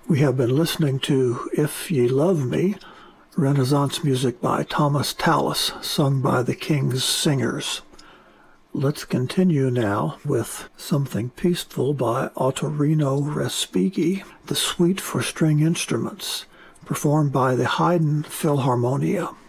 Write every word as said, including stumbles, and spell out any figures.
We have been listening to If Ye Love Me, Renaissance music by Thomas Tallis, sung by the King's Singers. Let's continue now with something peaceful by Ottorino Respighi, the Suite for String Instruments, performed by the Haydn Philharmonia.